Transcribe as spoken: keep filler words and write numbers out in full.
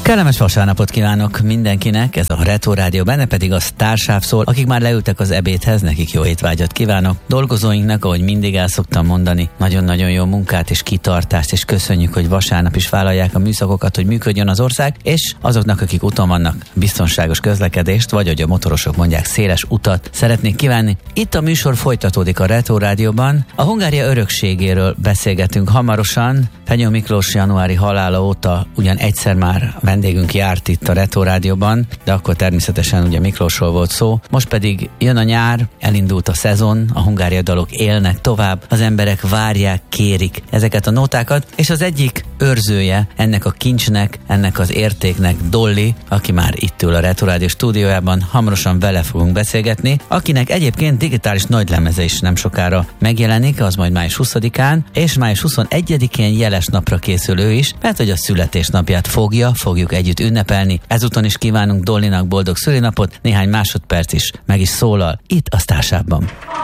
Kellemes vasárnapot kívánok mindenkinek, ez a Retro Rádió, benne pedig a Sztársáv szól. Akik már leültek az ebédhez, nekik jó étvágyat kívánok. Dolgozóinknak, ahogy mindig el szoktam mondani, nagyon-nagyon jó munkát és kitartást, és köszönjük, hogy vasárnap is vállalják a műszakokat, hogy működjön az ország, és azoknak, akik úton vannak, biztonságos közlekedést, vagy hogy a motorosok mondják, széles utat szeretnék kívánni. Itt a műsor folytatódik a Retro Rádióban. A Hungária örökségéről beszélgetünk hamarosan. Fenyő Miklós januári halála óta ugyan egyszer már vendégünk járt itt a Retro Rádióban, de akkor természetesen ugye Miklósról volt szó. Most pedig jön a nyár, elindult a szezon, a Hungária dalok élnek tovább, az emberek várják, kérik ezeket a nótákat, és az egyik őrzője ennek a kincsnek, ennek az értéknek Dolly, aki már itt ül a Retro Rádió stúdiójában, hamarosan vele fogunk beszélgetni, akinek egyébként digitális nagylemeze is nem sokára megjelenik, az majd május huszadikán, és május huszonegyedikén jeles napra készül ő is, mert hogy a születésnapját fogja, fogjuk együtt ünnepelni. Ezúton is kívánunk Dollynak boldog szülinapot, néhány másodperc is meg is szólal itt a Sztársávban.